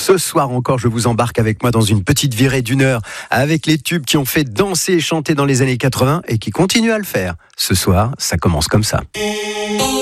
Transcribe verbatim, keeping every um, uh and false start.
Ce soir encore, je vous embarque avec moi dans une petite virée d'une heure avec les tubes qui ont fait danser et chanter dans les années quatre-vingts et qui continuent à le faire. Ce soir, ça commence comme ça.